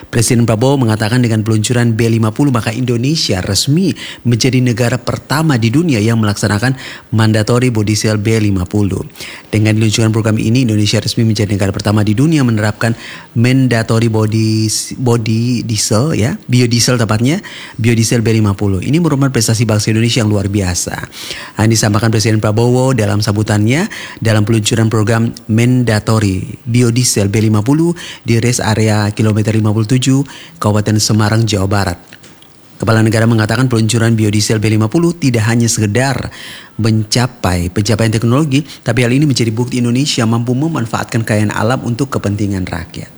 Presiden Prabowo mengatakan dengan peluncuran B50 maka Indonesia resmi menjadi negara pertama di dunia yang melaksanakan mandatory body cell B50. Dengan diluncurkan program ini, Indonesia resmi menjadi negara pertama di dunia menerapkan mandatory body diesel, ya, biodiesel tepatnya, biodiesel B50. Ini merupakan prestasi bangsa Indonesia yang luar biasa. Ini disampaikan Presiden Prabowo dalam sambutannya dalam peluncuran program mandatory biodiesel B50 di rest area kilometer 57 Kabupaten Semarang, Jawa Barat. Kepala negara mengatakan peluncuran biodiesel B50 tidak hanya sekedar mencapai pencapaian teknologi, tapi hal ini menjadi bukti Indonesia mampu memanfaatkan kekayaan alam untuk kepentingan rakyat.